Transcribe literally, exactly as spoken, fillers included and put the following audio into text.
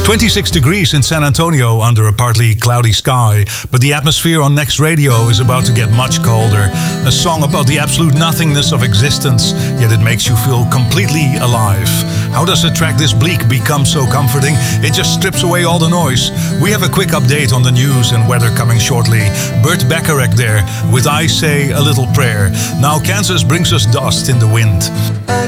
twenty-six degrees in San Antonio under a partly cloudy sky, but the atmosphere on Next Radio is about to get much colder. A song about the absolute nothingness of existence, yet it makes you feel completely alive. How does a track this bleak become so comforting? It just strips away all the noise. We have a quick update on the news and weather coming shortly. Burt Bacharach there with I Say a Little Prayer. Now Kansas brings us Dust in the Wind.